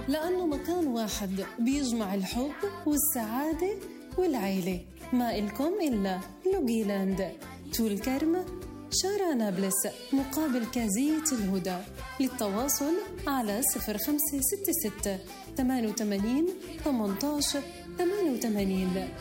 لأنه مكان واحد بيجمع الحب والسعادة والعيلة. ما إلكم إلا لوغيلاند، تول كرم، شارع نابلس، مقابل كازية الهدى. للتواصل على 0566 88 18 88.